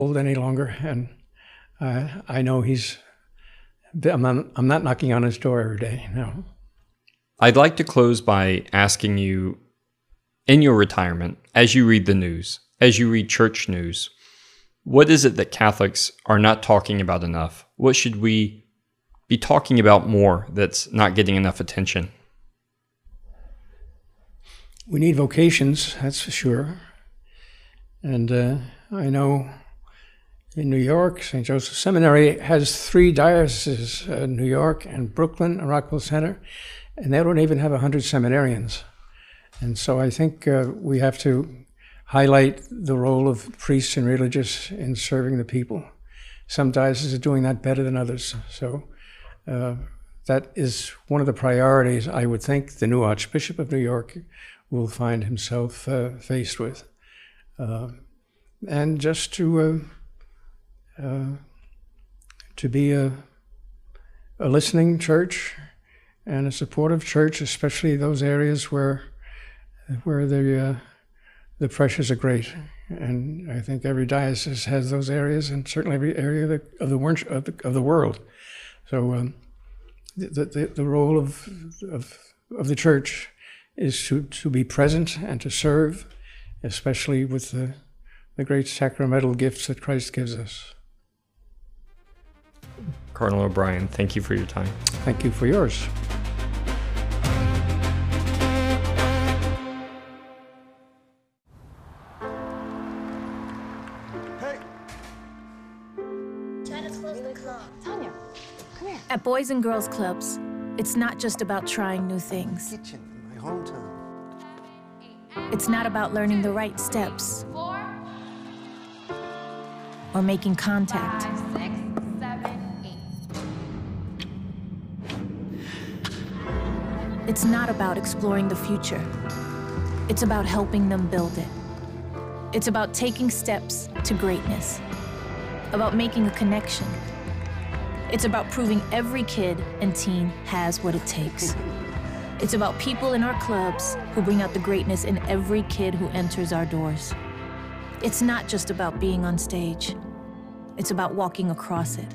old any longer, and I know I'm not knocking on his door every day, no. I'd like to close by asking you, in your retirement, as you read the news, as you read church news, what is it that Catholics are not talking about enough? What should we be talking about more that's not getting enough attention? We need vocations, that's for sure. And I know in New York, St. Joseph Seminary has 3 dioceses, New York and Brooklyn and Rockville Center, and they don't even have 100 seminarians. And so I think we have to highlight the role of priests and religious in serving the people. Some dioceses are doing that better than others. So that is one of the priorities I would think the new Archbishop of New York will find himself faced with. And just to be a listening church and a supportive church, especially those areas where the pressures are great. And I think every diocese has those areas, and certainly every area of the world. So the role of the church is to be present and to serve, especially with the great sacramental gifts that Christ gives us. Cardinal O'Brien, thank you for your time. Thank you for yours. At Boys and Girls Clubs, it's not just about trying new things. Kitchen in my hometown. It's not about learning the right steps or making contact. 5, 6, 7, 8. It's not about exploring the future. It's about helping them build it. It's about taking steps to greatness, about making a connection. It's about proving every kid and teen has what it takes. It's about people in our clubs who bring out the greatness in every kid who enters our doors. It's not just about being on stage. It's about walking across it.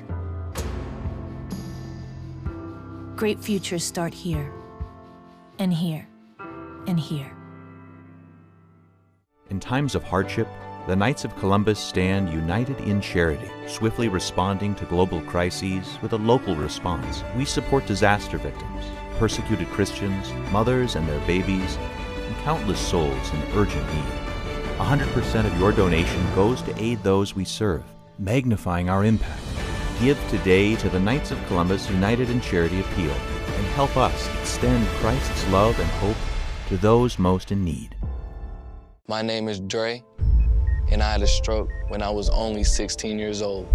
Great futures start here, and here, and here. In times of hardship, the Knights of Columbus stand united in charity, swiftly responding to global crises with a local response. We support disaster victims, persecuted Christians, mothers and their babies, and countless souls in urgent need. 100% of your donation goes to aid those we serve, magnifying our impact. Give today to the Knights of Columbus United in Charity Appeal and help us extend Christ's love and hope to those most in need. My name is Dre, and I had a stroke when I was only 16 years old.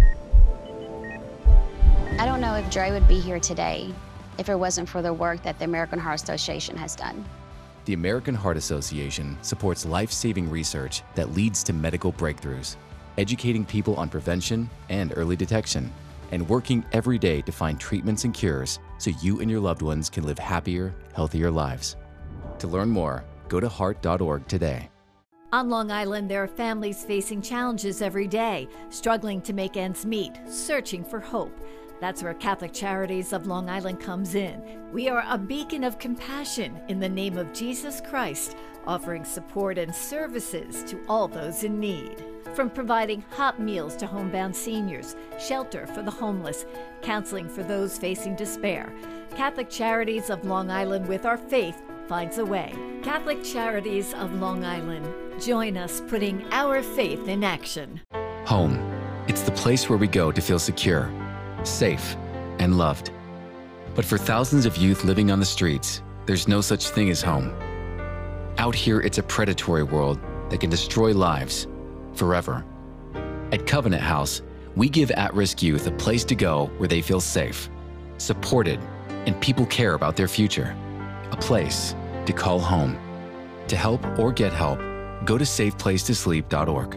I don't know if Dre would be here today if it wasn't for the work that the American Heart Association has done. The American Heart Association supports life-saving research that leads to medical breakthroughs, educating people on prevention and early detection, and working every day to find treatments and cures so you and your loved ones can live happier, healthier lives. To learn more, go to heart.org today. On Long Island, there are families facing challenges every day, struggling to make ends meet, searching for hope. That's where Catholic Charities of Long Island comes in. We are a beacon of compassion in the name of Jesus Christ, offering support and services to all those in need. From providing hot meals to homebound seniors, shelter for the homeless, counseling for those facing despair, Catholic Charities of Long Island, with our faith, finds a way. Catholic Charities of Long Island. Join us putting our faith in action. Home. It's the place where we go to feel secure, safe, and loved. But for thousands of youth living on the streets, there's no such thing as home. Out here, it's a predatory world that can destroy lives forever. At Covenant House, we give at-risk youth a place to go where they feel safe, supported, and people care about their future. A place to call home. To help or get help, go to safeplacetosleep.org.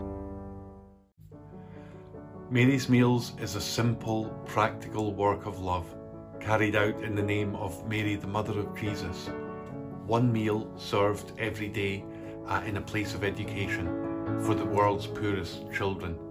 Mary's Meals is a simple, practical work of love, carried out in the name of Mary, the Mother of Jesus. One meal served every day in a place of education for the world's poorest children.